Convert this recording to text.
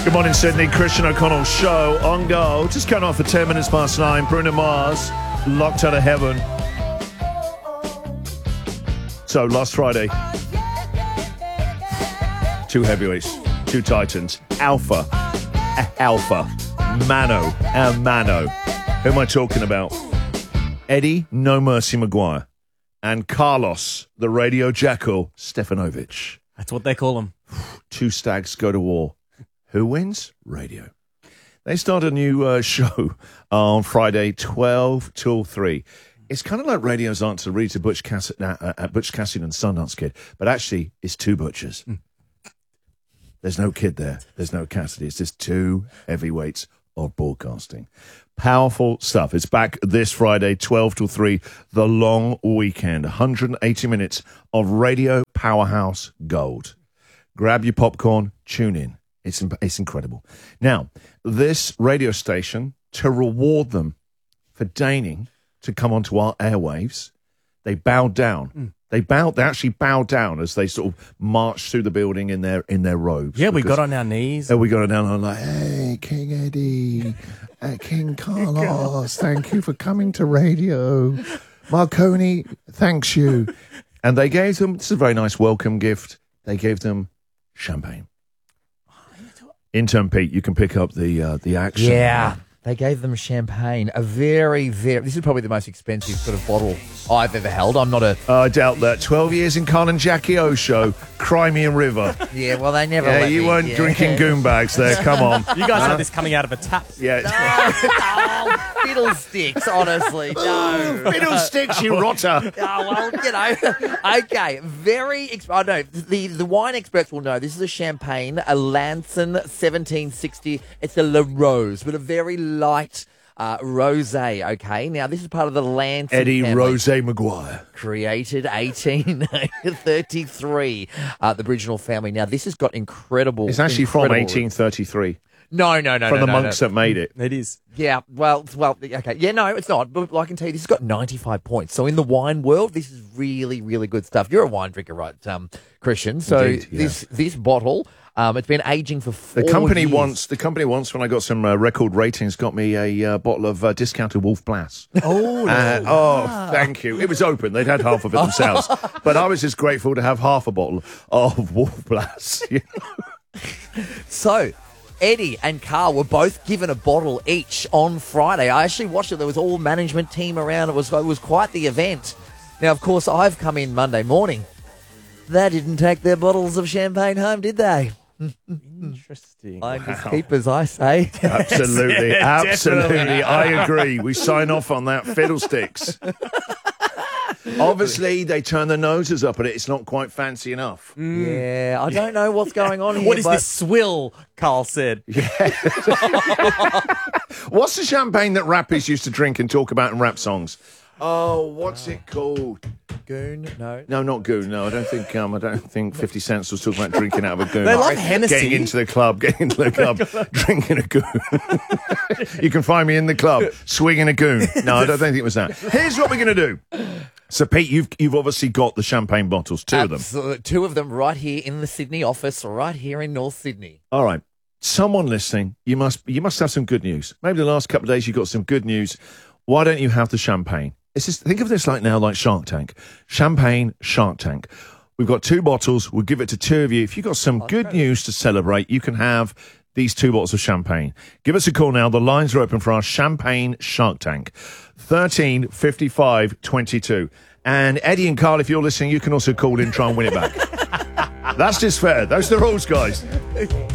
Good morning, Sydney. Christian O'Connell show on go. Just coming off for 10 minutes past 9. Bruno Mars, Locked Out of Heaven. So, last Friday, two heavyweights, two titans, Alpha, Mano, and Mano. Who am I talking about? Eddie No Mercy Maguire and Carlos, the radio jackal, Stefanovic. That's what they call him. Two stags go to war. Who wins? Radio. They start a new show on Friday, 12 till 3. It's kind of like radio's answer really to Butch Cassidy and Sundance Kid, but actually it's two butchers. There's no Kid there. There's no Cassidy. It's just two heavyweights of broadcasting. Powerful stuff. It's back this Friday, 12 till 3, the long weekend. 180 minutes of radio powerhouse gold. Grab your popcorn, tune in. It's incredible. Now, this radio station, to reward them for deigning to come onto our airwaves, they bowed down. They actually bowed down as they sort of marched through the building in their robes. Yeah, we got on our knees. We got down and like, hey, King Eddie, King Carlos, thank you for coming to radio. Marconi, thanks you. And they gave them, this is a very nice welcome gift, they gave them champagne. Intern Pete, you can pick up the action. Yeah, they gave them champagne. A very, this is probably the most expensive sort of bottle I've ever held. I'm not a... I doubt that. 12 years in Carl and Jackie O show, Crimean River. Yeah, well, they never Yeah, let you me, weren't drinking goon bags there, come on. You guys had this coming out of a tap. Yeah. No, fiddlesticks, honestly. No. Fiddlesticks, you rotter. Oh, well, okay, I know, the wine experts will know this is a champagne, a Lanson 1760. It's a La Rose, but a very light rosé, okay? Now, this is part of the Lanson Eddie family. Rosé Maguire. Created 1833, the original family. Now, this has got incredible... It's actually from incredible- 1833. No. From the monks that made it. It is. Yeah, well, okay. Yeah, no, it's not. But I can tell you, this has got 95 points. So in the wine world, this is really, really good stuff. You're a wine drinker, right, Christian? So Indeed, yeah. this bottle, it's been aging for 4 The company years. once, when I got some record ratings, got me a bottle of discounted Wolf Blass. Oh, Thank you. It was open. They'd had half of it themselves. But I was just grateful to have half a bottle of Wolf Blass. You know? So, Eddie and Carl were both given a bottle each on Friday. I actually watched it. There was all management team around. It was quite the event. Now, of course, I've come in Monday morning. They didn't take their bottles of champagne home, did they? Interesting. Just keep as I say. Absolutely. Yeah, Absolutely. definitely. I agree. We sign off on that. Fiddlesticks. Obviously, they turn their noses up at it. It's not quite fancy enough. Yeah, I don't know what's going on here. What is but this swill, Carl said? What's the champagne that rappers used to drink and talk about in rap songs? Oh, what's it called? Goon? No. No, not Goon. No, I don't think 50 Cent was talking about drinking out of a Goon. They love Hennessy. Getting into the club, drinking a Goon. You can find me in the club, swinging a Goon. No, I don't think it was that. Here's what we're going to do. So, Pete, you've obviously got the champagne bottles, two of them. Two of them right here in the Sydney office, right here in North Sydney. All right. Someone listening, you must have some good news. Maybe the last couple of days you got some good news. Why don't you have the champagne? It's just, think of this like Shark Tank. Champagne, Shark Tank. We've got two bottles. We'll give it to two of you. If you've got some good news to celebrate, you can have these two bottles of champagne. Give us a call now. The lines are open for our Champagne Shark Tank. 13 55 22. And Eddie and Carl, if you're listening, you can also call in, try and win it back. That's just fair. Those are the rules, guys.